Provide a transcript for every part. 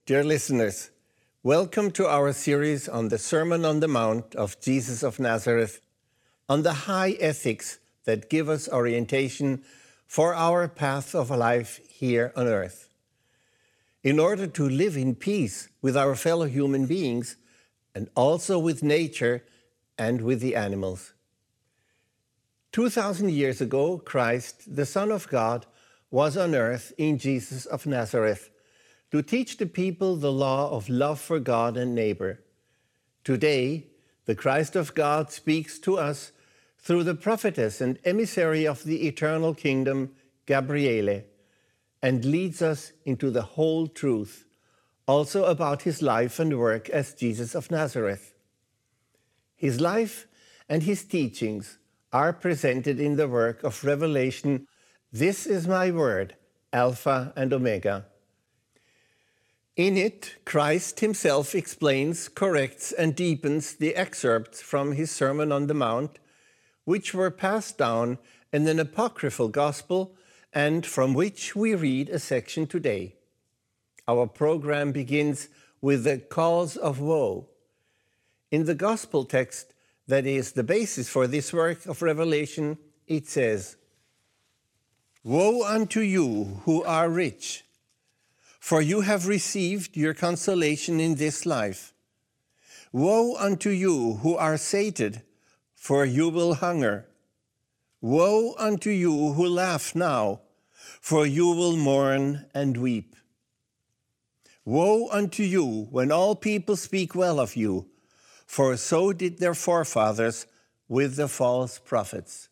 Dear listeners, welcome to our series on the Sermon on the Mount of Jesus of Nazareth, on the high ethics that give us orientation for our path of life here on earth. In order to live in peace with our fellow human beings and also with nature and with the animals. 2,000 years ago, Christ, the Son of God, was on earth in Jesus of Nazareth to teach the people the law of love for God and neighbor. Today, the Christ of God speaks to us through the prophetess and emissary of the eternal kingdom, Gabriele, and leads us into the whole truth, also about his life and work as Jesus of Nazareth. His life and his teachings are presented in the work of Revelation, "This is my word, Alpha and Omega." In it, Christ himself explains, corrects, and deepens the excerpts from his Sermon on the Mount, which were passed down in an apocryphal gospel and from which we read a section today. Our program begins with the cause of woe. In the gospel text that is the basis for this work of Revelation, it says, "Woe unto you who are rich, for you have received your consolation in this life. Woe unto you who are sated, for you will hunger. Woe unto you who laugh now, for you will mourn and weep. Woe unto you when all people speak well of you, for so did their forefathers with the false prophets."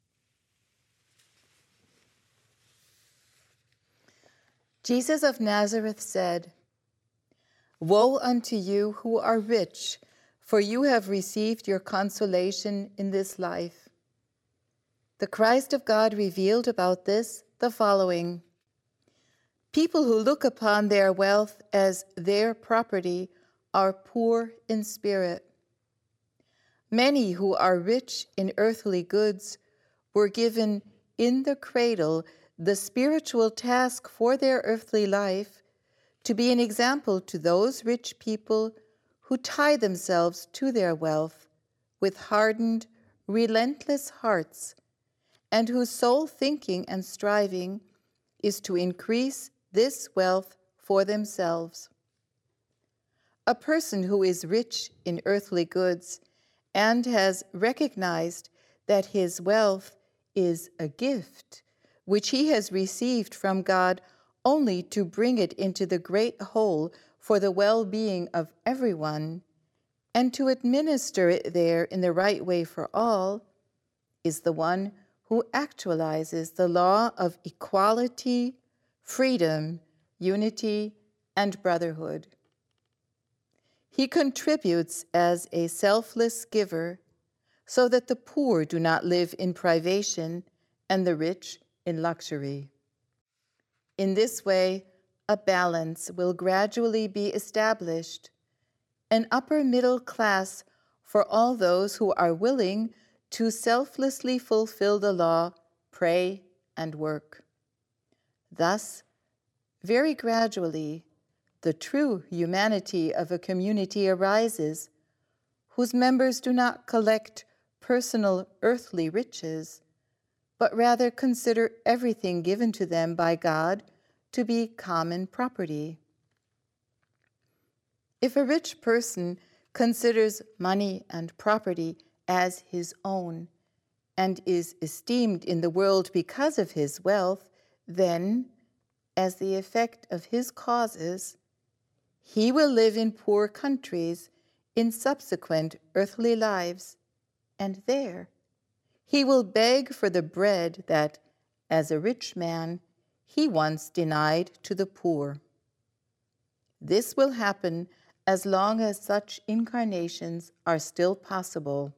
Jesus of Nazareth said, "Woe unto you who are rich, for you have received your consolation in this life." The Christ of God revealed about this the following: people who look upon their wealth as their property are poor in spirit. Many who are rich in earthly goods were given in the cradle the spiritual task for their earthly life to be an example to those rich people who tie themselves to their wealth with hardened, relentless hearts, and whose sole thinking and striving is to increase this wealth for themselves. A person who is rich in earthly goods and has recognized that his wealth is a gift which he has received from God only to bring it into the great whole for the well-being of everyone, and to administer it there in the right way for all, is the one who actualizes the law of equality, freedom, unity, and brotherhood. He contributes as a selfless giver so that the poor do not live in privation and the rich in luxury. In this way, a balance will gradually be established, an upper middle class for all those who are willing to selflessly fulfill the law, pray, and work. Thus, very gradually, the true humanity of a community arises, whose members do not collect personal earthly riches, but rather consider everything given to them by God to be common property. If a rich person considers money and property as his own and is esteemed in the world because of his wealth, then, as the effect of his causes, he will live in poor countries in subsequent earthly lives, and there he will beg for the bread that, as a rich man, he once denied to the poor. This will happen as long as such incarnations are still possible.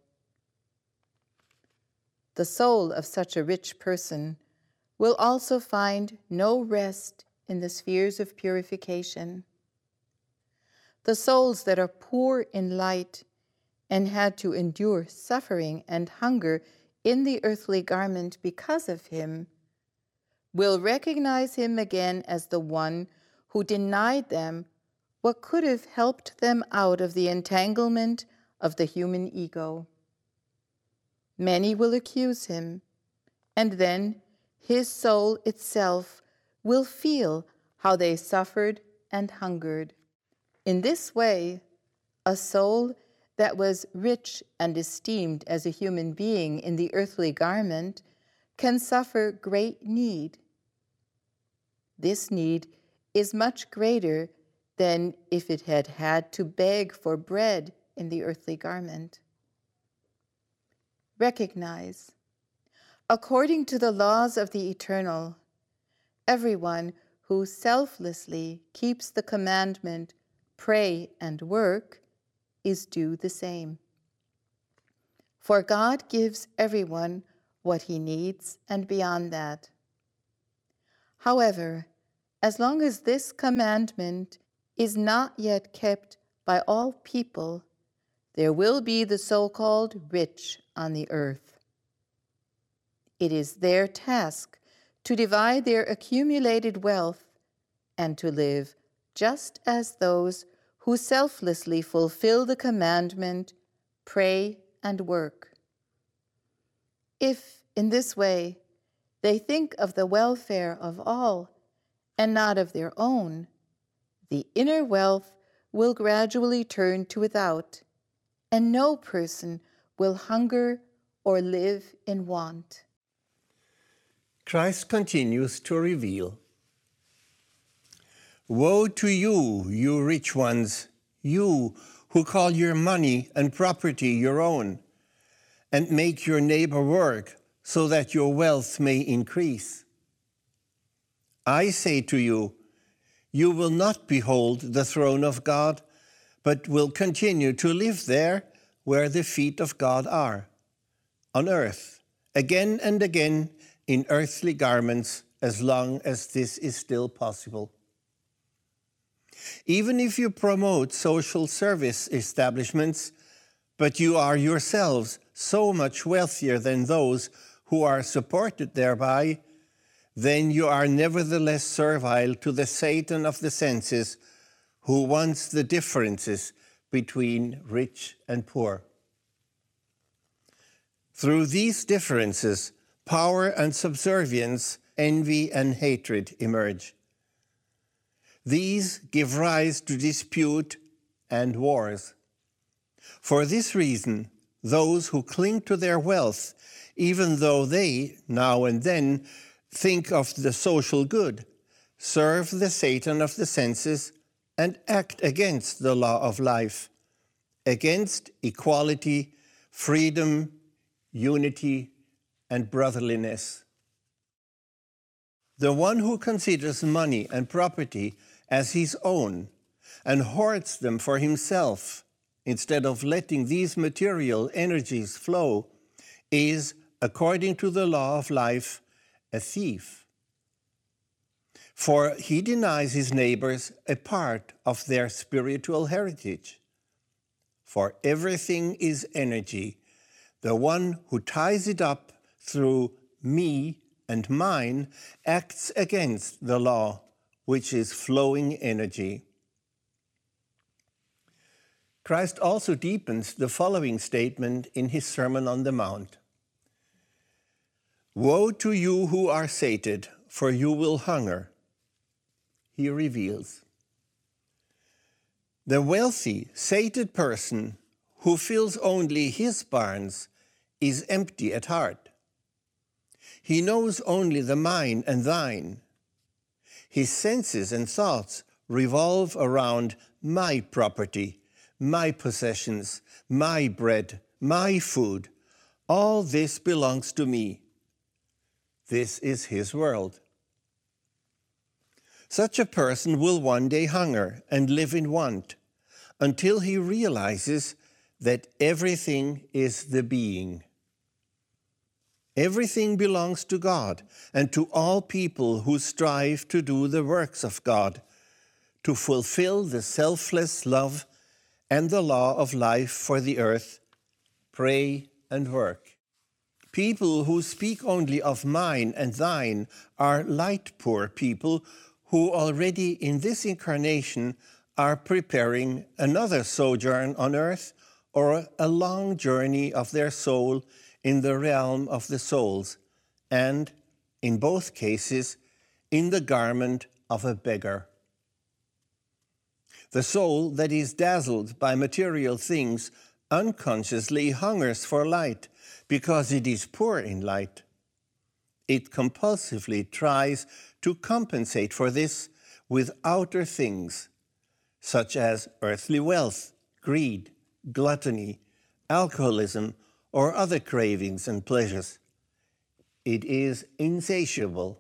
The soul of such a rich person will also find no rest in the spheres of purification. The souls that are poor in light and had to endure suffering and hunger in the earthly garment because of him will recognize him again as the one who denied them what could have helped them out of the entanglement of the human ego. Many will accuse him, and then his soul itself will feel how they suffered and hungered. In this way, a soul that was rich and esteemed as a human being in the earthly garment can suffer great need. This need is much greater than if it had had to beg for bread in the earthly garment. Recognize, according to the laws of the eternal, everyone who selflessly keeps the commandment, pray and work, is due the same. For God gives everyone what he needs and beyond that. However, as long as this commandment is not yet kept by all people, there will be the so-called rich on the earth. It is their task to divide their accumulated wealth and to live just as those who selflessly fulfill the commandment, pray and work. If, in this way, they think of the welfare of all and not of their own, the inner wealth will gradually turn to without, and no person will hunger or live in want. Christ continues to reveal, "Woe to you, you rich ones, you who call your money and property your own, and make your neighbor work so that your wealth may increase. I say to you, you will not behold the throne of God, but will continue to live there where the feet of God are, on earth, again and again in earthly garments, as long as this is still possible. Even if you promote social service establishments, but you are yourselves so much wealthier than those who are supported thereby, then you are nevertheless servile to the Satan of the senses, who wants the differences between rich and poor. Through these differences, power and subservience, envy and hatred emerge. These give rise to dispute and wars. For this reason, those who cling to their wealth, even though they, now and then, think of the social good, serve the Satan of the senses and act against the law of life, against equality, freedom, unity, and brotherliness. The one who considers money and property as his own and hoards them for himself instead of letting these material energies flow is, according to the law of life, a thief. For he denies his neighbors a part of their spiritual heritage. For everything is energy. The one who ties it up through me and mine acts against the law, which is flowing energy. Christ also deepens the following statement in his Sermon on the Mount. Woe to you who are sated, for you will hunger. He reveals, the wealthy, sated person who fills only his barns is empty at heart. He knows only the mine and thine. His senses and thoughts revolve around my property, my possessions, my bread, my food. All this belongs to me. This is his world. Such a person will one day hunger and live in want until he realizes that everything is the being. Everything belongs to God and to all people who strive to do the works of God, to fulfill the selfless love and the law of life for the earth, pray and work. People who speak only of mine and thine are light poor people who already in this incarnation are preparing another sojourn on earth or a long journey of their soul in the realm of the souls, and, in both cases, in the garment of a beggar. The soul that is dazzled by material things unconsciously hungers for light because it is poor in light. It compulsively tries to compensate for this with outer things, such as earthly wealth, greed, gluttony, alcoholism, or other cravings and pleasures. It is insatiable.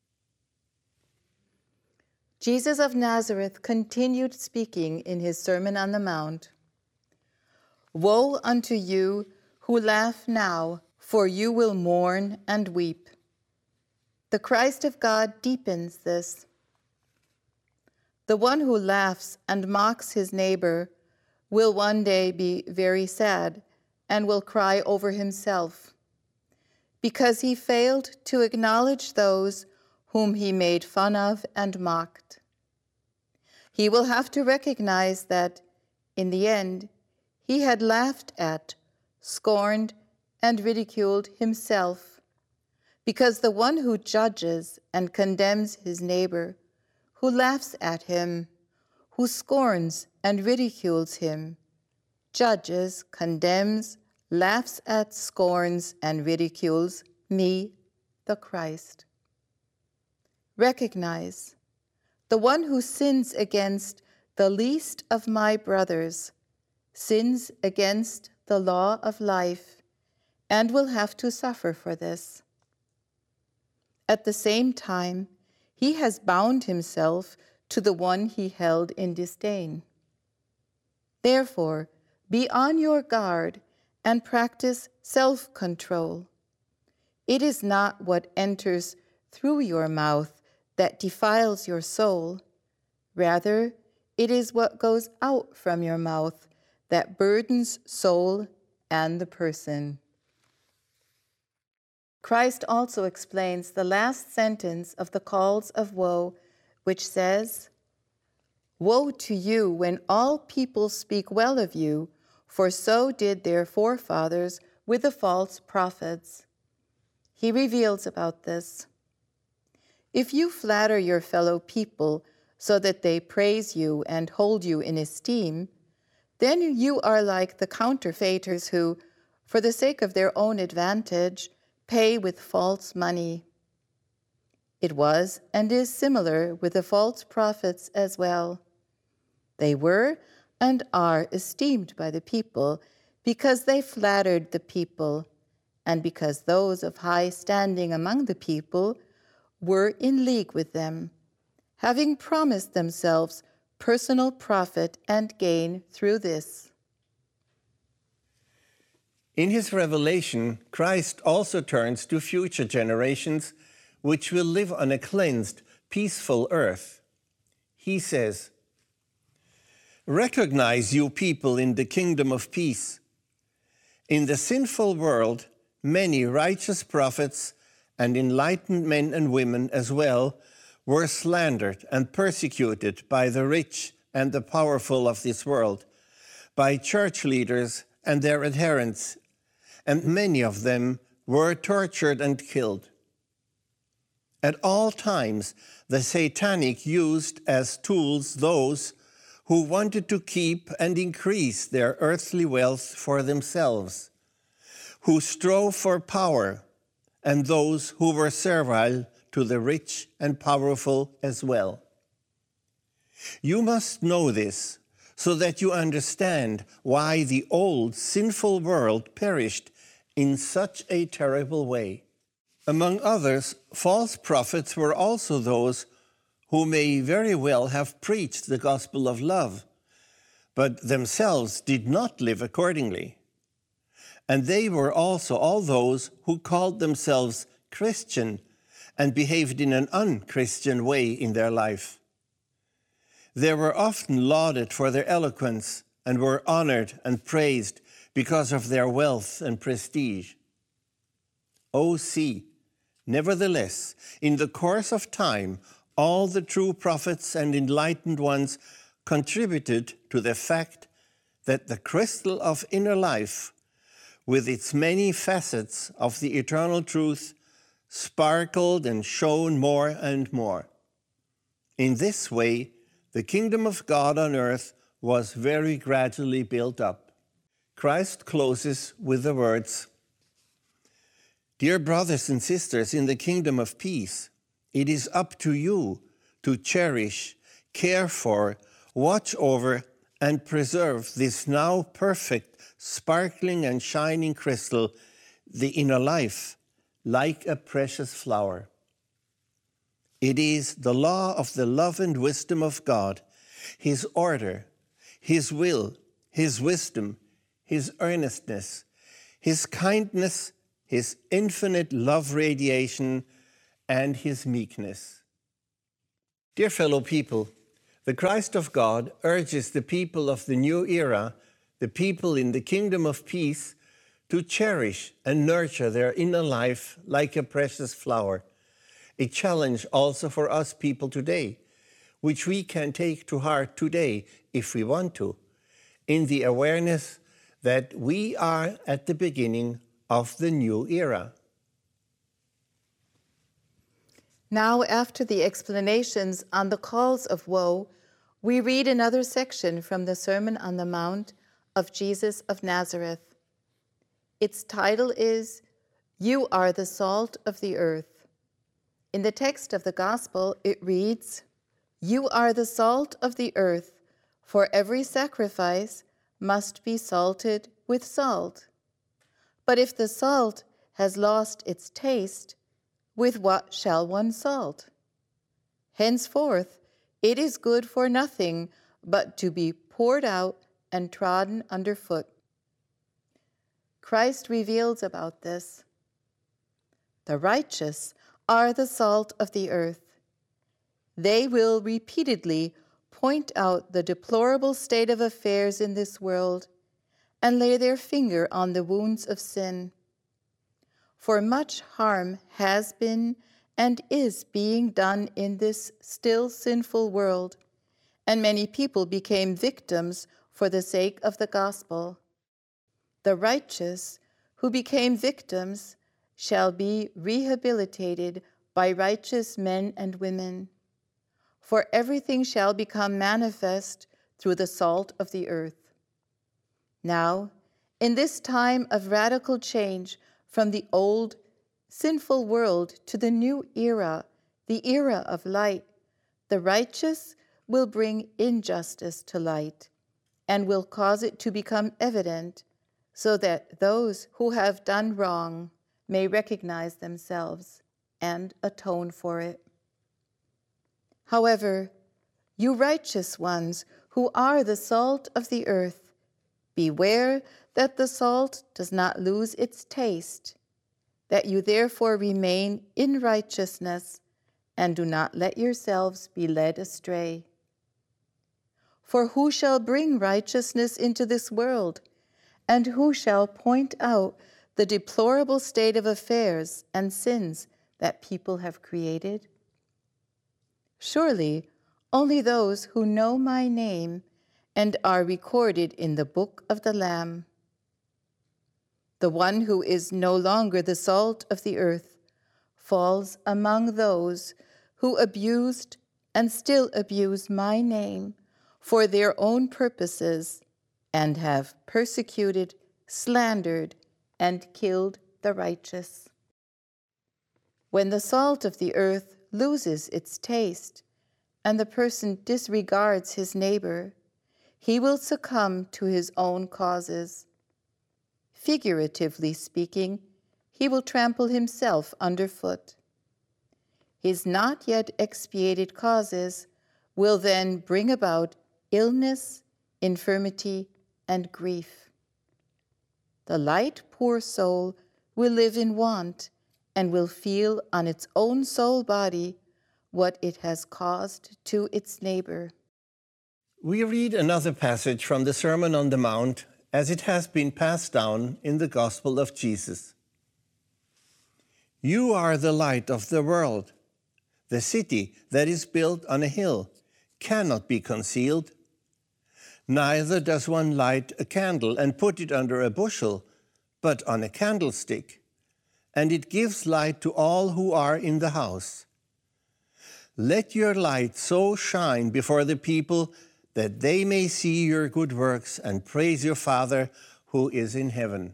Jesus of Nazareth continued speaking in his Sermon on the Mount. Woe unto you who laugh now, for you will mourn and weep. The Christ of God deepens this. The one who laughs and mocks his neighbor will one day be very sad and will cry over himself, because he failed to acknowledge those whom he made fun of and mocked. He will have to recognize that, in the end, he had laughed at, scorned, and ridiculed himself, because the one who judges and condemns his neighbor, who laughs at him, who scorns and ridicules him, judges, condemns, laughs at, scorns, and ridicules me, the Christ. Recognize, the one who sins against the least of my brothers sins against the law of life and will have to suffer for this. At the same time, he has bound himself to the one he held in disdain. Therefore, be on your guard and practice self-control. It is not what enters through your mouth that defiles your soul. Rather, it is what goes out from your mouth that burdens soul and the person. Christ also explains the last sentence of the calls of woe, which says, Woe to you when all people speak well of you, for so did their forefathers with the false prophets. He reveals about this. If you flatter your fellow people so that they praise you and hold you in esteem, then you are like the counterfeiters who, for the sake of their own advantage, pay with false money. It was and is similar with the false prophets as well. They were and are esteemed by the people because they flattered the people, and because those of high standing among the people were in league with them, having promised themselves personal profit and gain through this. In his revelation, Christ also turns to future generations which will live on a cleansed, peaceful earth. He says, Recognize, you people in the kingdom of peace. In the sinful world, many righteous prophets and enlightened men and women as well were slandered and persecuted by the rich and the powerful of this world, by church leaders and their adherents, and many of them were tortured and killed. At all times, the satanic used as tools those who wanted to keep and increase their earthly wealth for themselves, who strove for power, and those who were servile to the rich and powerful as well. You must know this so that you understand why the old sinful world perished in such a terrible way. Among others, false prophets were also those who may very well have preached the gospel of love, but themselves did not live accordingly. And they were also all those who called themselves Christian and behaved in an unchristian way in their life. They were often lauded for their eloquence and were honored and praised because of their wealth and prestige. Oh, see, nevertheless, in the course of time, all the true prophets and enlightened ones contributed to the fact that the crystal of inner life, with its many facets of the eternal truth, sparkled and shone more and more. In this way, the kingdom of God on earth was very gradually built up. Christ closes with the words, "Dear brothers and sisters in the kingdom of peace, it is up to you to cherish, care for, watch over, and preserve this now perfect, sparkling and shining crystal, the inner life, like a precious flower. It is the law of the love and wisdom of God, His order, His will, His wisdom, His earnestness, His kindness, His infinite love radiation, and His meekness." Dear fellow people, the Christ of God urges the people of the new era, the people in the kingdom of peace, to cherish and nurture their inner life like a precious flower, a challenge also for us people today, which we can take to heart today if we want to, in the awareness that we are at the beginning of the new era. Now, after the explanations on the calls of woe, we read another section from the Sermon on the Mount of Jesus of Nazareth. Its title is, "You are the salt of the earth." In the text of the Gospel, it reads, "You are the salt of the earth, for every sacrifice must be salted with salt. But if the salt has lost its taste, with what shall one salt? Henceforth, it is good for nothing but to be poured out and trodden underfoot." Christ reveals about this. The righteous are the salt of the earth. They will repeatedly point out the deplorable state of affairs in this world and lay their finger on the wounds of sin. For much harm has been and is being done in this still sinful world, and many people became victims for the sake of the gospel. The righteous who became victims shall be rehabilitated by righteous men and women, for everything shall become manifest through the salt of the earth. Now, in this time of radical change from the old sinful world to the new era, the era of light, the righteous will bring injustice to light and will cause it to become evident, so that those who have done wrong may recognize themselves and atone for it. However, you righteous ones who are the salt of the earth, beware that the salt does not lose its taste, that you therefore remain in righteousness and do not let yourselves be led astray. For who shall bring righteousness into this world, and who shall point out the deplorable state of affairs and sins that people have created? Surely only those who know my name and are recorded in the book of the Lamb. The one who is no longer the salt of the earth falls among those who abused and still abuse my name for their own purposes and have persecuted, slandered, and killed the righteous. When the salt of the earth loses its taste and the person disregards his neighbor, he will succumb to his own causes. Figuratively speaking, he will trample himself underfoot. His not yet expiated causes will then bring about illness, infirmity, and grief. The light, poor soul will live in want and will feel on its own soul body what it has caused to its neighbor. We read another passage from the Sermon on the Mount as it has been passed down in the Gospel of Jesus. You are the light of the world. The city that is built on a hill cannot be concealed. Neither does one light a candle and put it under a bushel, but on a candlestick, and it gives light to all who are in the house. Let your light so shine before the people that they may see your good works and praise your Father who is in heaven.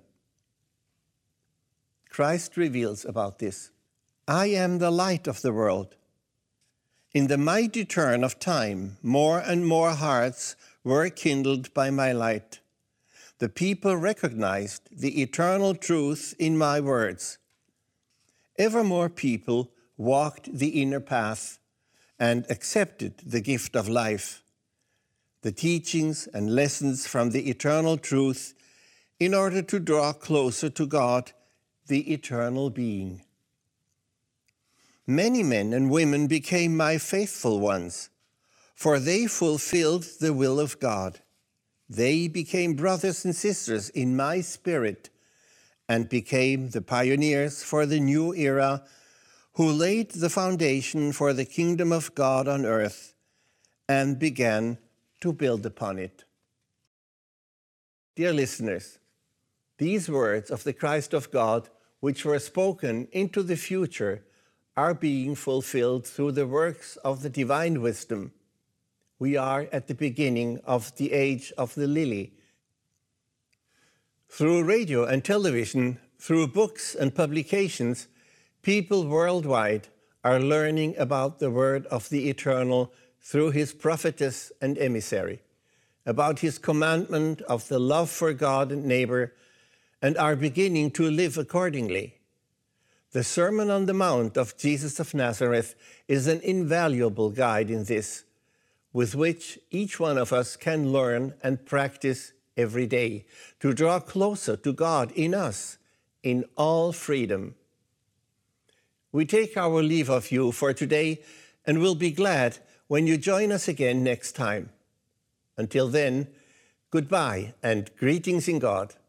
Christ reveals about this. I am the light of the world. In the mighty turn of time, more and more hearts were kindled by my light. The people recognized the eternal truth in my words. Ever more people walked the inner path and accepted the gift of life, the teachings and lessons from the eternal truth, in order to draw closer to God, the eternal being. Many men and women became my faithful ones, for they fulfilled the will of God. They became brothers and sisters in my spirit and became the pioneers for the new era, who laid the foundation for the kingdom of God on earth and began to build upon it. Dear listeners, these words of the Christ of God, which were spoken into the future, are being fulfilled through the works of the divine wisdom. We are at the beginning of the age of the lily. Through radio and television, through books and publications, people worldwide are learning about the word of the Eternal through his prophetess and emissary, about his commandment of the love for God and neighbor, and are beginning to live accordingly. The Sermon on the Mount of Jesus of Nazareth is an invaluable guide in this, with which each one of us can learn and practice every day to draw closer to God in us, in all freedom. We take our leave of you for today and will be glad when you join us again next time. Until then, goodbye and greetings in God.